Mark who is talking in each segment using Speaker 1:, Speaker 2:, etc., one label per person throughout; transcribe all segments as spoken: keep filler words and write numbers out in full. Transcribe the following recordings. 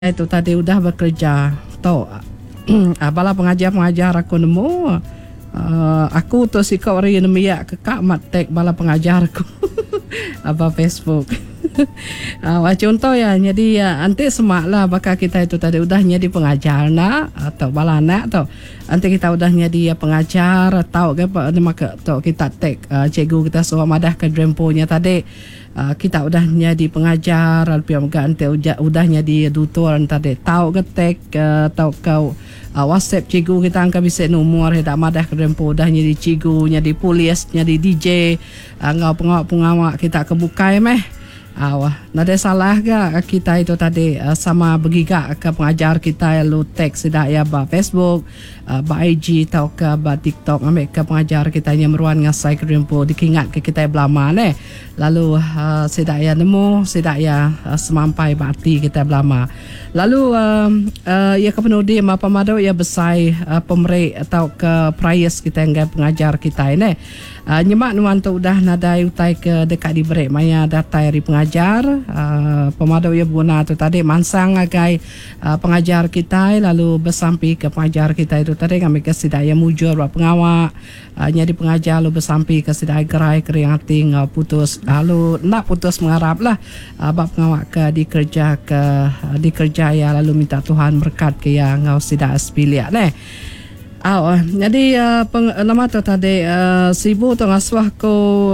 Speaker 1: Itu tadi udah bekerja tau bala pengajar-pengajar aku nemu uh, aku tu si kau orang yang kekak matek bala pengajar aku apa Facebook. Uh, contoh ya, jadi ya nanti semak lah bakal kita itu tadi udah jadi pengajar nak atau bala anak atau nanti kita udah jadi ya pengajar atau apa maka atau kita tek uh, cikgu kita suruh madah ke dremponya tadi uh, kita udah jadi pengajar alpiam nanti udah udah jadi tutor tadi tahu ke tek uh, tahu kau uh, WhatsApp cikgu kita angka bisa nomor hendak madah ke drempo udah jadi cikgu jadi polis jadi D J uh, ngau pengawak-pengawak kita kebuka ya meh. Awah, nada salah ga kita itu tadi uh, sama begiga ke pengajar kita yang lu teks tidak ya ba Facebook, uh, ba I G atau ke ba TikTok ambil ke pengajar kita yang meruan ngasai ke rimpo dikingat ke kita belama ne. Lalu uh, tidak ya nemu, tidak ya uh, semampai bakti kita belama. Lalu uh, uh, ya kepenudi apa mado ya besai uh, pemerik atau ke prias kita yang pengajar kita ini. Uh, nyemak nuan tu udah nada utai ke dekat di break maya data dari pengajar uh, pemadau ya guna tu tadi mansang agai uh, pengajar kita lalu bersampi ke pengajar kita itu tadi kami ke sidaya mujur buat pengawak uh, nyari pengajar lalu bersampi ke sidaya gerai kering hati uh, putus lalu nak putus mengharap lah uh, buat pengawak ke dikerja ke uh, dikerja ya lalu minta Tuhan berkat ke yang ngau sidaya sepiliak neh. Oh, jadi uh, peng, nama tu tadi uh, sibu tu ngaswah ko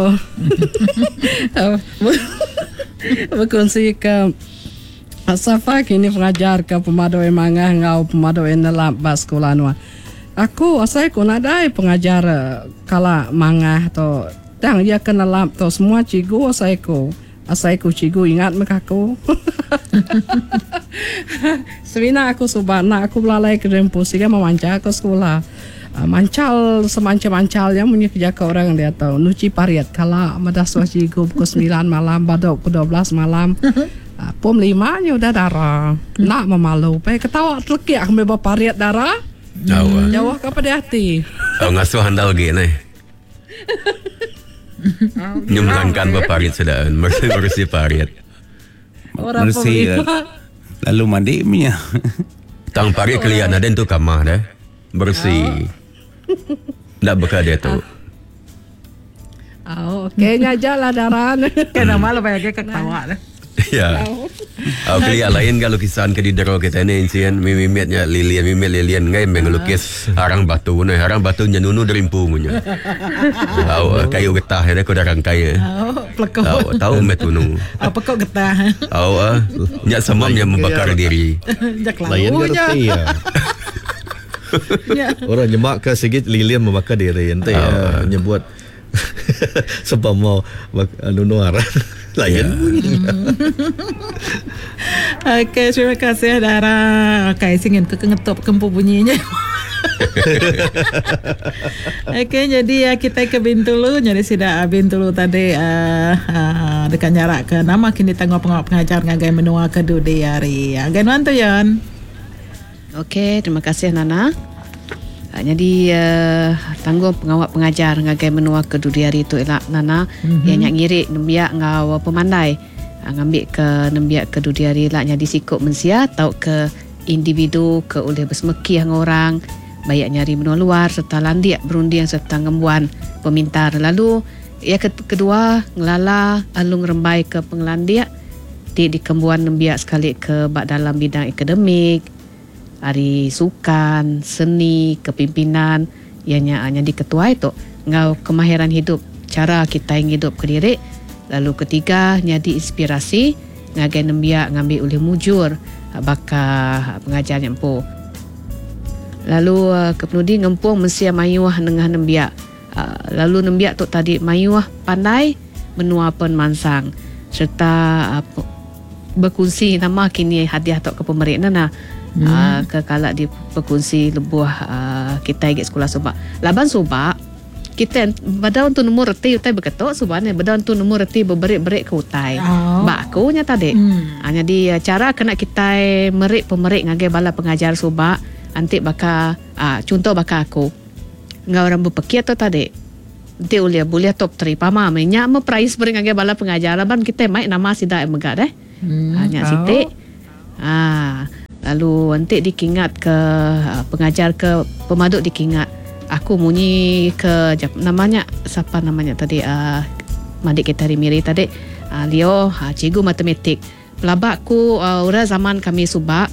Speaker 1: berkongsi ke Safa kini pengajar ke pemadau emangah ngau pemadau enelam bas sekolah nuan. Aku asai ko nadai pengajar kala mangah tu tang dia kena lap tu semua cikgu asai ko asai ko cikgu ingat mereka aku. Sebenarnya aku subah nak aku belalai ke rempu sehingga memancar ke sekolah. Uh, mancal semacam mancalnya punya kerja ke orang dia tahu. Nuci pariat kala madas wajigo pukul sembilan malam badok pukul dua belas malam. Uh, pom lima nya udah darah. Nak memalu. Pai ketawa terleki aku bawa pariat darah.
Speaker 2: Jauh.
Speaker 1: Jauh ke pada hati.
Speaker 2: Oh ngasuh handal ge nih. Nyumlankan bapariat sedaan. Bersih-bersih pariat.
Speaker 1: Orang
Speaker 3: bersih lalu mandi punya.
Speaker 2: Tang pariat kalian ada tu kamar dah. Bersih. Tak bekal dia tu.
Speaker 1: Oh, kayaknya jalan daran.
Speaker 4: Kena malu banyak ketawa dah.
Speaker 2: Ya. Oh, kalian lain kalau kisahan ke di dero kita ni insian mimimitnya lilian mimit lilian ngai mengelukis harang batu ni harang batu nyanunu derimpu punya. Oh, kayu getah ada ko darang kaya.
Speaker 4: Oh, pelekau.
Speaker 2: Oh, tahu metunu.
Speaker 4: Apa kau getah?
Speaker 2: Oh, ah, nyak semam yang membakar diri.
Speaker 4: Jak
Speaker 5: Layan ngerti ya. Orang nyemak ke sikit lilian membakar diri ente ya nyebut sebab mau nunu arah layan.
Speaker 4: Okey, terima kasih Dara. Okey, singin ke ngetop kempu bunyinya. Okey, jadi ya kita ke Bintulu, jadi sudah Bintulu tadi uh, uh, dekat nyarak ke nama kini tanggung pengawal pengajar ngagai menua ke Dudi hari. Agai nuan tu Yon.
Speaker 6: Okey, terima kasih Nana. Uh, jadi uh, tanggung pengawal pengajar ngagai menua ke Dudi hari itu elak Nana mm-hmm. yang nyak ngirik nembiak ngau pemandai. Uh, ngambil ke nembiak ke Dudi hari elak nyadi sikuk mensia tau ke individu ke oleh bersemeki yang orang banyak nyari benua luar serta landiak berunding serta ngembuan pemintar. Lalu yang kedua ngelala alung rembai ke penglandiak di di kembuan nembiak sekali ke bak dalam bidang akademik, hari sukan, seni, kepimpinan ianya hanya di ketua itu ngau kemahiran hidup cara kita yang hidup ke diri. Lalu ketiga nyadi inspirasi ngagai nembiak ngambil oleh mujur bakal pengajar yang po. Lalu uh, kepenudi ngempung mensia mayuah nengah nembiak. Uh, lalu nembiak tu tadi mayuah pandai menua pun mansang serta uh, berkongsi nama kini hadiah tok ke pemerik nana. Hmm. Uh, ke kalak di berkongsi lebuh uh, kita igek sekolah subak. Laban subak kita badan tu nomor reti utai berketok subane badan tu nomor reti berberik-berik ke utai. Oh. Bak aku nya tadi. Hmm. Uh, jadi uh, cara kena kita merik pemerik ngagai bala pengajar subak nanti bakal uh, contoh bakal aku ngau orang berpekir tu tadi nanti ulia boleh top tiga pama minyak me price bering ngagai bala pengajar ban kita mai nama sida megak deh. Hmm. Hanya oh. Siti. Ah Lalu nanti dikingat ke uh, pengajar ke pemaduk dikingat. Aku munyi ke namanya siapa namanya tadi uh, madik kita Miri tadi uh, Leo uh, cikgu matematik. Pelabakku uh, ura zaman kami subak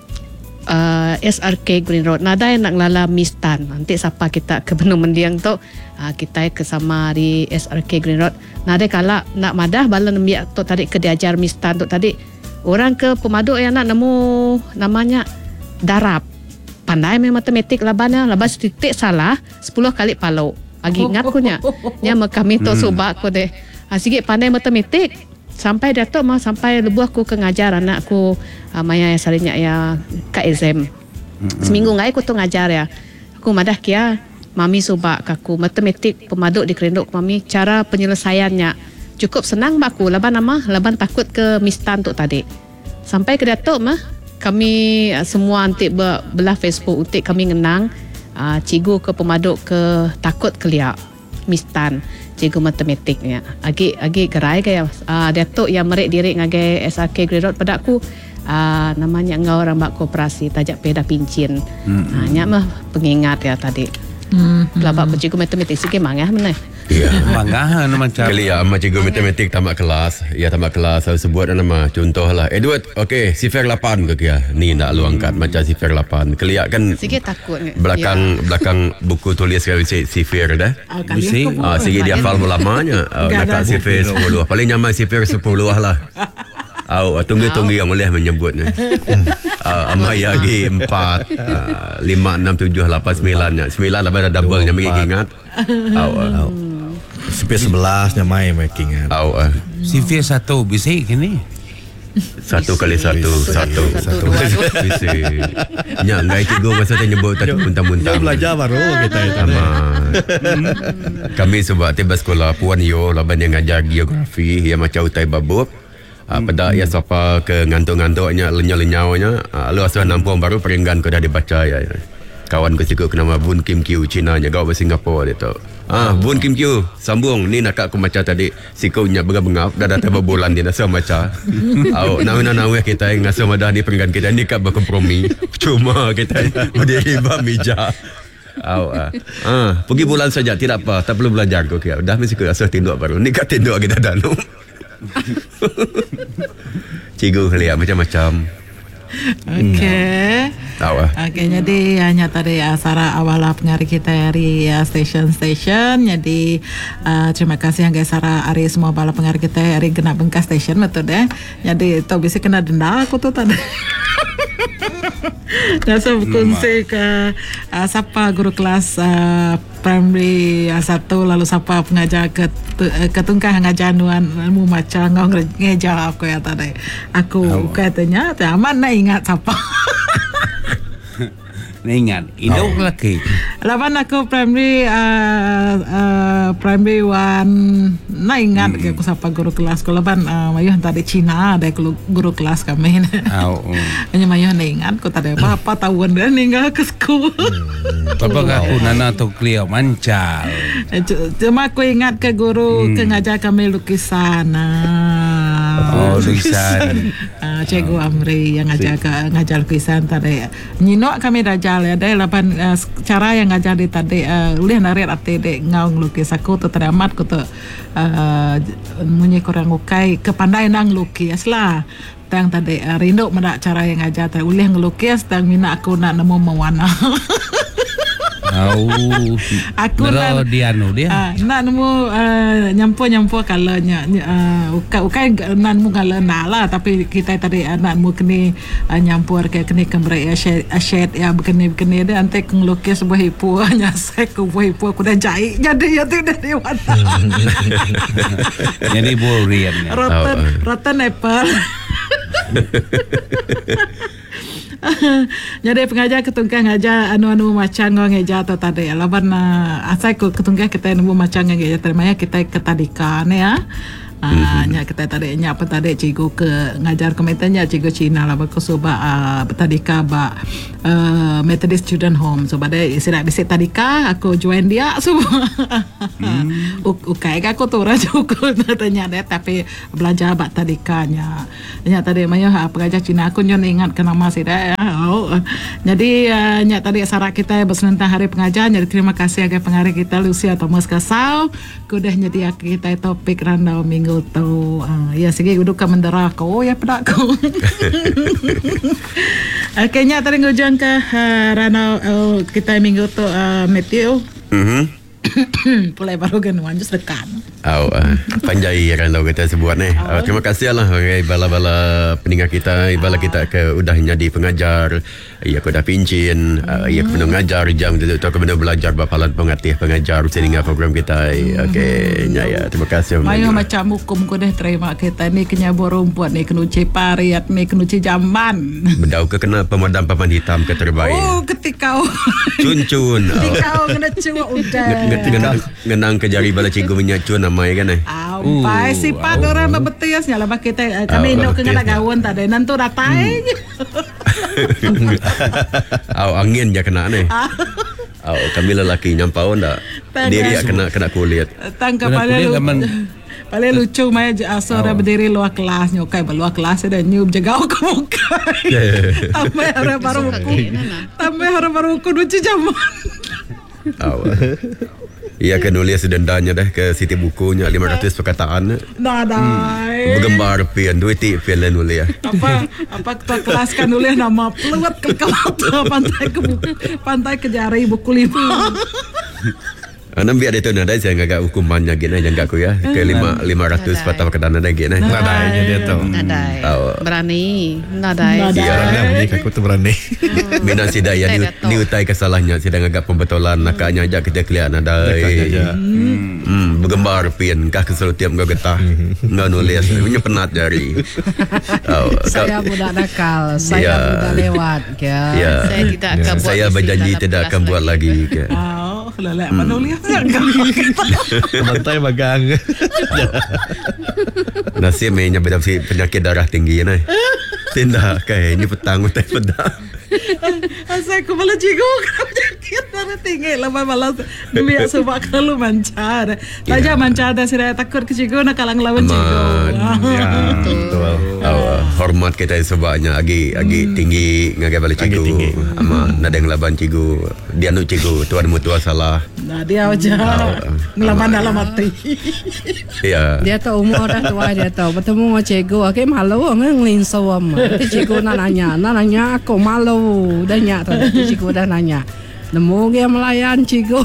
Speaker 6: uh, S R K Green Road. Nada yang nak lala mistan. Nanti siapa kita ke Benung Mendiang tu uh, kita ke sama di S R K Green Road. Nada kala nak madah bala nembiak tu tadi ke diajar mistan tu tadi. Orang ke pemaduk yang nak nemu namanya darab. Pandai memang matematik labannya. Laban titik salah sepuluh kali palau. Agi ingat ku nya. Nya kami tu subak ku deh. Ha, sikit pandai matematik. Sampai datuk mah sampai lebuh aku ke ngajar anak aku uh, maya yang salinya ya ka exam. Seminggu ngai aku tu ngajar ya. Aku madah kia mami subak aku matematik pemaduk di kerendok mami cara penyelesaiannya. Cukup senang baku laban nama laban takut ke mistan tu tadi. Sampai ke datuk mah kami uh, semua antik ber, belah Facebook utik kami ngenang uh, cikgu ke pemaduk ke takut keliak mistan cikgu matematiknya agi agi gerai ke uh, datuk yang merik diri ngagai S R K Green Road pada aku uh, namanya ngau orang bak koperasi tajak peda pincin mm-hmm. uh, nya mah pengingat ya tadi mm-hmm. Pelabak cikgu matematik sikit mangah mana.
Speaker 2: Ya.
Speaker 3: Banggahan macam.
Speaker 2: Kali ya, ama cikgu matematik tamat kelas. Ya tamat kelas. Saya sebut nama. Contohlah. Edward, okey, sifar lapan ke kia? Ni nak lu angkat macam sifar lapan. Kali ya kan.
Speaker 6: Sikit takut.
Speaker 2: Belakang
Speaker 6: ya.
Speaker 2: belakang buku tulis kali sifar dah.
Speaker 4: Oh,
Speaker 3: Mesti.
Speaker 2: Ah, sikit dia hafal lamanya. Oh, nak sifar sepuluh. Paling nyaman sifar sepuluh lah. Au, tunggu-tunggu yang boleh menyebutnya. Uh, Amaya lagi empat, uh, lima, enam, tujuh, lapan, sembilan. Sembilan lah pada double yang mengingat ingat. Au, au.
Speaker 5: Sampai sebelas nyamai making.
Speaker 2: Au, uh.
Speaker 3: Sifir satu bisik kini.
Speaker 2: Satu kali satu, satu, satu. Bisa. Nyak, ngai cikgu masa tu nyebut tak muntah-muntah.
Speaker 5: Dia belajar baru kita itu.
Speaker 2: Sama. Kami sebab tiba sekolah Puan Yo, laban yang ngajar geografi, yang macam utai babuk. Uh, pada hmm. ya siapa ke ngantuk-ngantuknya lenyau-lenyaunya uh, lu asal nampung baru peringgan ko dah dibaca ya. Kawan ko cikgu nama Bun Kim Kyu Cina nya gau bahasa Singapura dia tu. Ah Bun Kim Kyu sambung ni nak aku baca tadi sikunya bengap-bengap dah dah tiba bulan dia dah baca. Au nawi-nawi kita yang ngasa madah ni peringgan kita ni kat berkompromi. Cuma kita berdiri di meja. Au ah. ah pergi bulan saja tidak apa tak perlu belajar ko kia. Dah mesti ko asal tinduk baru ni kat tinduk kita dah nu. Cikgu lihat macam-macam.
Speaker 4: Okey.
Speaker 2: Tahu ah.
Speaker 4: Okey, jadi hanya tadi uh, Sarah awal pengarik kita hari uh, station-station. Jadi uh, terima kasih yang guys Sarah hari semua bala pengarik kita hari kena bengkas station betul deh. Jadi tu bisa kena denda aku tu tadi. Nasa berkongsi ke uh, siapa guru kelas uh, primary uh, satu lalu siapa pengajar ke ketungkah ngajar nuan mu macam ngau ngejar aku ya tadi. Aku oh. katanya aman nak ingat siapa.
Speaker 3: Ingat, itu oh. lagi.
Speaker 4: Laban aku primary uh, uh, primary one, nak ingat mm. aku siapa guru kelas. Kalau laban uh, mayuh tadi Cina ada guru kelas kami.
Speaker 3: Oh.
Speaker 4: Hanya mayuh nak ingat, aku tak ada apa-apa tahun dah ninggal ke sekolah.
Speaker 3: Apa aku nana tu clear mancal.
Speaker 4: Cuma aku ingat ke guru mm. ke ngajar kami lukisan.
Speaker 3: Oh, lukisan.
Speaker 4: Uh, Cikgu Amri yang ngajar ke ngajar lukisan tadi. Nyinok kami dah ya deh lapan uh, cara yang ngajar di tadi uh, ulih narik arti dek ngau ngelukis aku tu teramat aku tu uh, munyi kurang ukai kepandai nang lukis lah tang tadi uh, rindu menak cara yang ngajar tadi ulih ngelukis tang mina aku nak nemu mewarna.
Speaker 3: Oh,
Speaker 4: aku nak
Speaker 3: dia anu dia.
Speaker 4: Uh, nak nemu uh, nyampu-nyampu kalanya uh, ukai ukai nak nemu kalana lah tapi kita tadi uh, nak nemu kini uh, nyampur ke kini kembali uh, shade uh, shade ya begini begini dia nanti ngelukis sebuah hipu nyasek ke buah hipu aku dah jahit jadi ya tu dah dewasa.
Speaker 3: Jadi burian.
Speaker 4: Rotten rotten apple. Jadi pengajar ketungkah ngajar anu-anu macam ngau ngajar atau tadi laban uh, asai ku ketungkah kita nemu macam ngajar terima ya kita ketadikan ya Ah, nya kita tadi nya apa tadi cikgu ke ngajar komentarnya cikgu Cina lah bako suba uh, tadika ba uh, Methodist Student Home. So pada istilah bisik tadika aku join dia semua. Hmm. Ukai aku tu raja aku tanya dia tapi belajar ba tadikanya. Nya tadi maya pengajar Cina aku nyon ingat ke nama si dia. Oh. Jadi uh, nya tadi sarak kita bersenentang hari pengajar. Jadi terima kasih agak pengarah kita Lucia Thomas Kasau kudah nyedi kita topik randau minggu tu. Uh, ya sige udah ka mendera ko ya pedak ko. Okeynya tadi ngujang ke uh, randau uh, kita minggu tu uh, Matthew.
Speaker 2: Mhm.
Speaker 4: Pulai baru kan wanjus dekan.
Speaker 2: Oh, uh, panjai randau kita sebuat ni. Uh, terima kasih lah okay, bala-bala pendengar kita, bala kita ke udah jadi pengajar, ia aku dah pincin, uh, ia aku mengajar jam tu tu aku benar belajar bapalan pengatih pengajar sehingga program kita. Okey, ya ya, terima kasih.
Speaker 4: Mayo macam hukum ko dah terima kita ni kenya rumput ni kena uci pariat ni kena uci jamban.
Speaker 2: Bendau ke kena pemadam papan hitam ke terbaik.
Speaker 4: Oh, ketika
Speaker 2: Cun-cun.
Speaker 4: ketika kena cuak udah.
Speaker 2: Ngenang, ngenang ke jari bala cikgu minyak cun namai kan eh.
Speaker 4: Ampai sifat orang bebetes nyala bak kita kami indok ke ngala gawon tadi nantu datai.
Speaker 2: Au angin je kena ni. Au kami lelaki nyampau ndak. Diri kena kena kulit.
Speaker 4: Tangkap pada lu. Paling lucu maya asal orang berdiri luar kelas nyokai luar kelas ada nyub jaga aku muka. Tambah orang baru buku. Tambah orang baru buku lucu jaman.
Speaker 2: Awak. Ia akan nulis dendanya dah ke Siti Bukunya lima ratus perkataan.
Speaker 4: Dah dah.
Speaker 2: Hmm. Bergembar pian duit ti pian lain nulis.
Speaker 4: Apa apa kita kelaskan nulis nama peluat ke kelata pantai ke buku, pantai ke jari buku lima.
Speaker 2: Anam biar itu nada saya agak hukumannya gini jangan aku ya ke lima lima ratus patah perkataan ada gini.
Speaker 5: Nadainya dia tu.
Speaker 6: Nadai.
Speaker 2: Oh.
Speaker 6: Berani. Nadai.
Speaker 2: Ya,
Speaker 5: ni aku tu berani.
Speaker 2: Mina si daya ni ni utai kesalahnya sedang agak pembetulan nakanya ajak kita kelihatan ada. Hmm, bergembar pian kah kesel tiap kau getah. Enggak nulis punya penat jari.
Speaker 1: Saya budak nakal, saya budak lewat ya.
Speaker 2: Ya.
Speaker 6: Saya tidak akan buat.
Speaker 2: Saya berjanji tidak akan buat lagi.
Speaker 4: Oh, lelak menulis enggak.
Speaker 5: Pantai bagang.
Speaker 2: Nasib mainnya beda si penyakit darah tinggi ni. Tindak kayak ini petang utai pedang.
Speaker 4: Asal aku malah cikgu penyakit darah tinggi lama malas demi sebab kalau mancar. Saja mancar dah saya takut ke cikgu nak kalang lawan cikgu.
Speaker 5: Ya, betul.
Speaker 2: Oh, hormat kita sebabnya agi agi tinggi ngagai balik cikgu. Ama nada ngelaban cikgu. Dia nu cikgu tuan mutua salah.
Speaker 4: Nah dia aja ngelaban dalam hati.
Speaker 2: Ya.
Speaker 1: Dia tahu umur dah tua dia tahu bertemu dengan cikgu aku malu ngelinso am. Nanti cikgu nak nanya, nak nanya aku malu. Dah nyak tu cikgu dah nanya. Nemu dia melayan cikgu.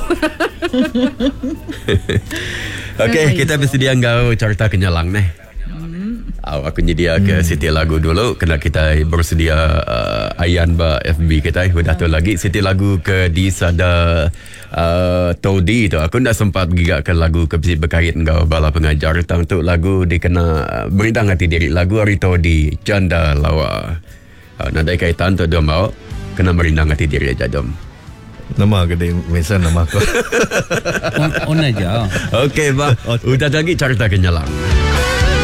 Speaker 2: Okey, kita bersedia engkau cerita kenyalang ni. Oh, aku nyedia ke Siti lagu dulu kena kita bersedia uh, ayan ba F B kita sudah tu lagi Siti lagu ke di sada uh, Todi tu aku ndak sempat gigak ke lagu ke berkait engkau bala pengajar tang tu lagu dikena berindang hati diri lagu Ari Todi Canda Lawa. Uh, nadai kaitan tu dia mau kena merindang hati diri aja dom.
Speaker 5: Nama gede misal nama aku.
Speaker 3: On, on aja.
Speaker 2: Okey ba. Udah lagi cerita kenyalang.